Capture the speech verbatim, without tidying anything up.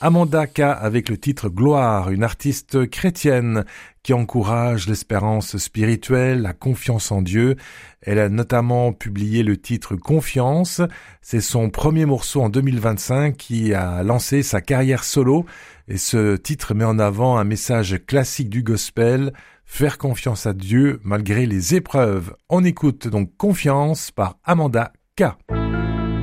Amanda K avec le titre Gloire, une artiste chrétienne qui encourage l'espérance spirituelle, la confiance en Dieu. Elle a notamment publié le titre Confiance. C'est son premier morceau en deux mille vingt-cinq qui a lancé sa carrière solo. Et ce titre met en avant un message classique du gospel, faire confiance à Dieu malgré les épreuves. On écoute donc Confiance par Amanda K.